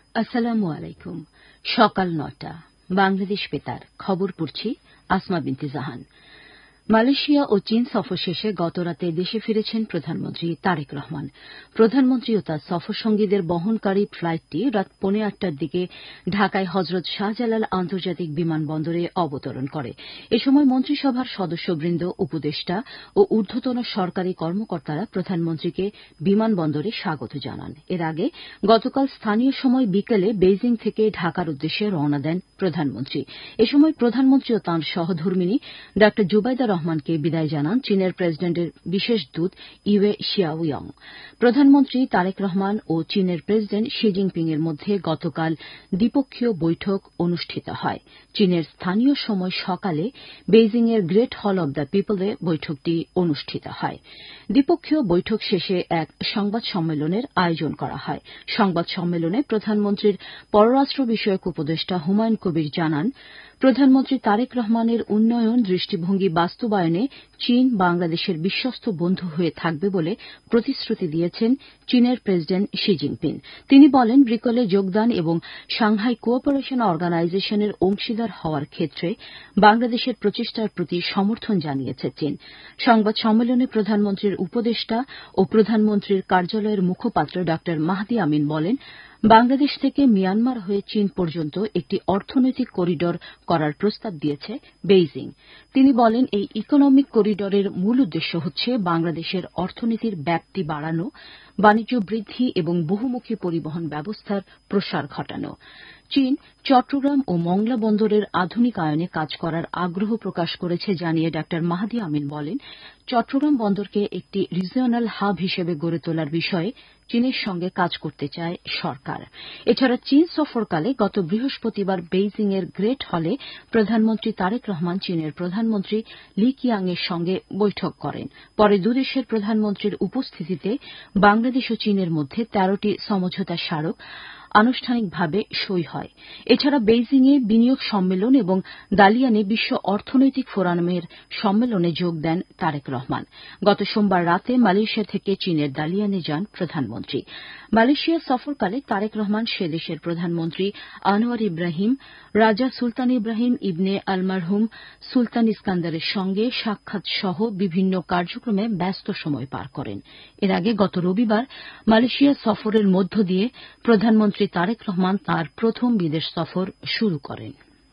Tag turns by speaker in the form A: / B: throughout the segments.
A: আসসালামু আলাইকুম। সকাল ৯টা বাংলাদেশ বেতার খবর পড়ছি আসমা বিনতে জাহান। মালয়েশিয়া ও চীন সফর শেষে গতরাতে দেশে ফিরেছেন প্রধানমন্ত্রী তারেক রহমান। প্রধানমন্ত্রী ও তার সফরসঙ্গীদের বহনকারী ফ্লাইটটি রাত 8:45টার দিকে ঢাকায় হজরত শাহজালাল আন্তর্জাতিক বিমানবন্দরে অবতরণ করে। এ সময় মন্ত্রিসভার সদস্যবৃন্দ, উপদেষ্টা ও ঊর্ধ্বতন সরকারি কর্মকর্তারা প্রধানমন্ত্রীকে বিমানবন্দরে স্বাগত জানান। এর আগে গতকাল স্থানীয় সময় বিকেলে বেইজিং থেকে ঢাকার উদ্দেশ্যে রওনা দেন প্রধানমন্ত্রী। এ সময় প্রধানমন্ত্রী ও তাঁর সহধর্মিণী ডা জুবাইদা রহমানকে বিদায় জানান চীনের প্রেসিডেন্টের বিশেষ দূত ইওয়ে শিয়াওয়ং। প্রধানমন্ত্রী তারেক রহমান ও চীনের প্রেসিডেন্ট শি জিনপিং এর মধ্যে গতকাল দ্বিপক্ষীয় বৈঠক অনুষ্ঠিত হয়। চীনের স্থানীয় সময় সকালে বেইজিংয়ের গ্রেট হল অব দ্য পিপলে বৈঠকটি অনুষ্ঠিত হয়। দ্বিপক্ষীয় বৈঠক শেষে এক সংবাদ সম্মেলনের আয়োজন করা হয়। সংবাদ সম্মেলনে প্রধানমন্ত্রীর পররাষ্ট্র বিষয়ক উপদেষ্টা হুমায়ুন কবির জানান, প্রধানমন্ত্রী তারেক রহমানের উন্নয়ন দৃষ্টিভঙ্গি বাস্তবায়নে চীন বাংলাদেশের বিশ্বস্ত বন্ধু হয়ে থাকবে বলে প্রতিশ্রুতি দিয়েছেন চীনের প্রেসিডেন্ট শি জিনপিং। তিনি বলেন, ব্রিকলে যোগদান এবং সাংহাই কোঅপারেশন অর্গানাইজেশনের অংশীদার হওয়ার ক্ষেত্রে বাংলাদেশের প্রচেষ্টার প্রতি সমর্থন জানিয়েছে চীন। সংবাদ সম্মেলনে প্রধানমন্ত্রীর উপদেষ্টা ও প্রধানমন্ত্রীর কার্যালয়ের মুখপাত্র ডা মাহদি আমিন বলেন, বাংলাদেশ থেকে মিয়ানমার হয়ে চীন পর্যন্ত একটি অর্থনৈতিক করিডর করার প্রস্তাব দিয়েছে বেইজিং। তিনি বলেন, এই ইকোনমিক করিডরের মূল উদ্দেশ্য হচ্ছে বাংলাদেশের অর্থনীতির ব্যাপ্তি বাড়ানো, বাণিজ্য বৃদ্ধি এবং বহুমুখী পরিবহন ব্যবস্থার প্রসার ঘটানো। চীন চট্টগ্রাম ও মংলা বন্দরের আধুনিকায়নে কাজ করার আগ্রহ প্রকাশ করেছে জানিয়ে ডা মাহদি আমিন বলেন, চট্টগ্রাম বন্দরকে একটি রিজিওনাল হাব হিসেবে গড়ে তোলার বিষয়ে চীনের সঙ্গে কাজ করতে চায় সরকার। এছাড়া চীন সফরকালে গত বৃহস্পতিবার বেইজিংয়ের গ্রেট হলে প্রধানমন্ত্রী তারেক রহমান চীনের প্রধানমন্ত্রী লি কিয়াং এর সঙ্গে বৈঠক করেন। পরে দুদেশের প্রধানমন্ত্রীর উপস্থিতিতে বাংলাদেশ ও চীনের মধ্যে 13টি সমঝোতা স্মারক আনুষ্ঠানিকভাবে সই হয়। এছাড়া বেইজিংয়ে বিনিয়োগ সম্মেলন এবং দালিয়ানে বিশ্ব অর্থনৈতিক ফোরামের সম্মেলনে যোগ দেন তারেক রহমান। গত সোমবার রাতে মালয়েশিয়া থেকে চীনের দালিয়ানে যান প্রধানমন্ত্রী। মালয়েশিয়া সফরকালে তারেক রহমান সে দেশের প্রধানমন্ত্রী আনোয়ার ইব্রাহিম, রাজা সুলতান ইব্রাহিম ইবনে আলমারহুম সুলতান ইস্কান্দারের সঙ্গে সাক্ষাৎ সহ বিভিন্ন কার্যক্রমে ব্যস্ত সময় পার করেন। এর আগে গত রবিবার মালয়েশিয়া সফরের মধ্য দিয়ে প্রধানমন্ত্রী তারেক রহমান তাঁর প্রথম বিদেশ সফর শুরু করেন।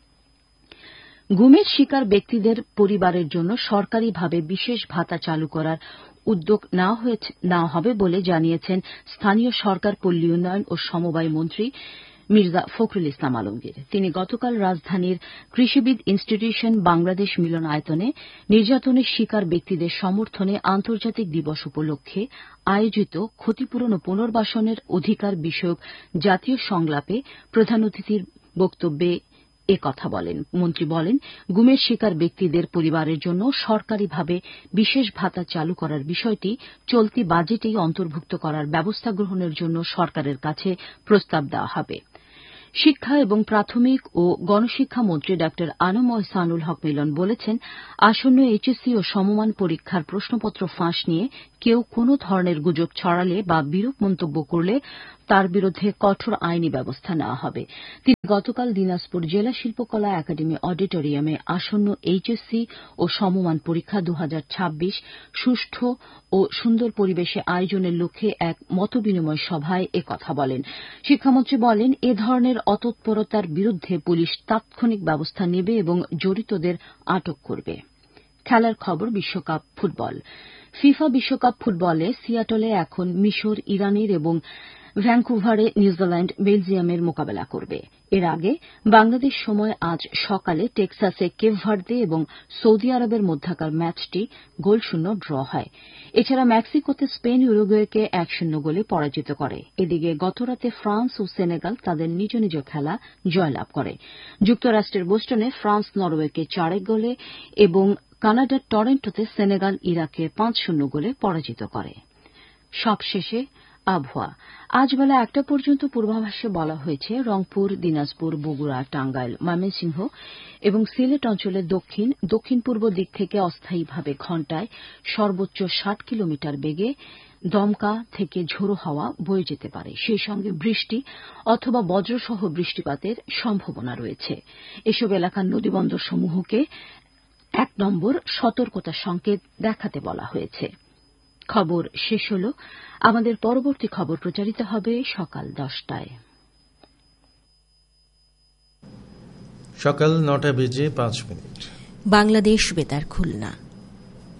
A: গুমের শিকার ব্যক্তিদের পরিবারের জন্য সরকারিভাবে বিশেষ ভাতা চালু করার উদ্যোগ নেওয়া হবে বলে জানিয়েছেন স্থানীয় সরকার, পল্লী উন্নয়ন ও সমবায় মন্ত্রী মির্জা ফখরুল ইসলাম আলমগীর। তিনি গতকাল রাজধানীর কৃষিবিদ ইনস্টিটিউশন বাংলাদেশ মিলনায়তনে নির্যাতনের শিকার ব্যক্তিদের সমর্থনে আন্তর্জাতিক দিবস উপলক্ষে আয়োজিত ক্ষতিপূরণ ও পুনর্বাসনের অধিকার বিষয়ক জাতীয় সংলাপে প্রধান অতিথির বক্তব্যে কথা বলেন। মন্ত্রী বলেন, গুমের শিকার ব্যক্তিদের পরিবারের জন্য সরকারিভাবে বিশেষ ভাতা চালু করার বিষয়টি চলতি বাজেটেই অন্তর্ভুক্ত করার ব্যবস্থা গ্রহণের জন্য সরকারের কাছে প্রস্তাব দেওয়া হবে। শিক্ষা এবং প্রাথমিক ও গণশিক্ষা মন্ত্রী ডা আনম ইহসানুল হক মিলন বলেছেন, আসন্ন এইচএসসি ও সমমান পরীক্ষার প্রশ্নপত্র ফাঁস নিয়ে কেউ কোনো ধরনের গুজব ছড়ালে বা বিরূপ মন্তব্য করলে তার বিরুদ্ধে কঠোর আইনি ব্যবস্থা নেওয়া হবে। তিনি গতকাল দিনাজপুর জেলা শিল্পকলা একাডেমি অডিটোরিয়ামে আসন্ন এইচএসসি ও সমমান পরীক্ষা 2026 সুষ্ঠু ও সুন্দর পরিবেশে আয়োজনের লক্ষ্যে এক মতবিনিময় সভায় একথা বলেন। শিক্ষামন্ত্রী বলেন, এ ধরনের অতৎপরতার বিরুদ্ধে পুলিশ তাৎক্ষণিক ব্যবস্থা নেবে এবং জড়িতদের আটক করবে। খেলার খবর, বিশ্বকাপ ফুটবল। ফিফা বিশ্বকাপ ফুটবলে সিয়াটলে এখন মিশর ইরানের এবং ভ্যাঙ্কুভারে নিউজিল্যান্ড বেলজিয়ামের মোকাবেলা করবে। এর আগে বাংলাদেশ সময় আজ সকালে টেক্সাসে কেপ ভার্দে এবং সৌদি আরবের মধ্যকার ম্যাচটি গোলশূন্য ড্র হয়। এছাড়া মেক্সিকোতে স্পেন উরুগুয়েকে 1-0 গোলে পরাজিত করে। এদিকে গতরাতে ফ্রান্স ও সেনেগাল তাদের নিজ নিজ খেলা জয়লাভ করে। যুক্তরাষ্ট্রের বোস্টনে ফ্রান্স নরওয়েকে 4 গোলে এবং কানাডার টরন্টোতে সেনেগাল ইরাককে 5-0 গোলে পরাজিত করে। সবশেষে আবহাওয়া। আজ বেলা 1টা পর্যন্ত পূর্বাভাসে বলা হয়েছে, রংপুর, দিনাজপুর, বগুড়া, টাঙ্গাইল, ময়মনসিংহ এবং সিলেট অঞ্চলের দক্ষিণ পূর্ব দিক থেকে অস্থায়ীভাবে ঘণ্টায় সর্বোচ্চ 60 কিলোমিটার বেগে দমকা থেকে ঝোড়ো হাওয়া বয়ে যেতে পারে, সেই সঙ্গে বৃষ্টি অথবা বজ্রসহ বৃষ্টিপাতের সম্ভাবনা রয়েছে। এসব এলাকার নদীবন্দরসমূহকে 1 নম্বর সতর্কতা সংকেত দেখাতে বলা হয়েছে। খবর শেষ হল। আমাদের পরবর্তী খবর প্রচারিত হবে সকাল 10টায়।
B: সকাল 9:05।
C: বাংলাদেশ বেতার খুলনা।